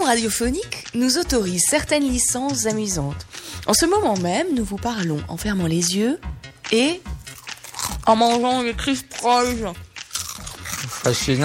radiophonique nous autorise certaines licences amusantes. En ce moment même, nous vous parlons en fermant les yeux et en mangeant des crisp rolls. Fascinant, non ?